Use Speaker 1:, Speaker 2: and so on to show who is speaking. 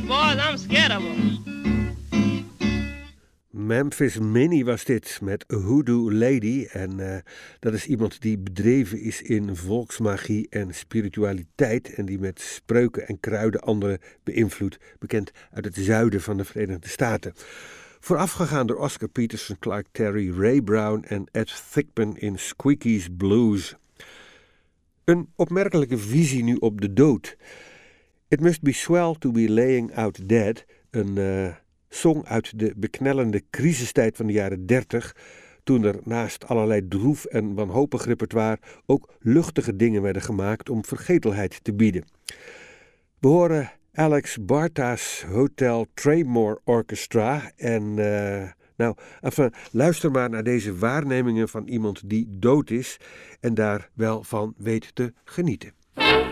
Speaker 1: boys, I'm scared of them.
Speaker 2: Memphis Minnie was dit met Hoodoo Lady. En dat is iemand die bedreven is in volksmagie en spiritualiteit. En die met spreuken en kruiden anderen beïnvloedt. Bekend uit het zuiden van de Verenigde Staten. Voorafgegaan door Oscar Peterson, Clark Terry, Ray Brown en Ed Thigpen in Squeaky's Blues. Een opmerkelijke visie nu op de dood. It must be swell to be laying out dead. Een song uit de beknellende crisistijd van de jaren 30, toen er naast allerlei droef en wanhopig repertoire ook luchtige dingen werden gemaakt om vergetelheid te bieden. We horen Alex Barta's Hotel Traymore Orchestra en luister maar naar deze waarnemingen van iemand die dood is en daar wel van weet te genieten.